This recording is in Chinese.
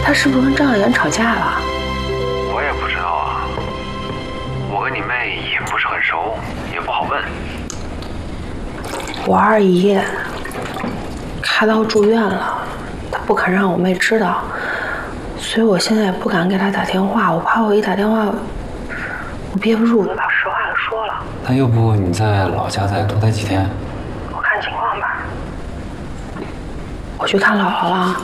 他是不是跟张小岩吵架了？ 我也不知道啊，我跟你妹也不是很熟，也不好问。 我二姨开刀住院了，她不肯让我妹知道，所以我现在也不敢给她打电话，我怕我一打电话，我憋不住，我就把实话都说了。 那要不你在老家再多待几天？ 我看情况吧。我去看姥姥了。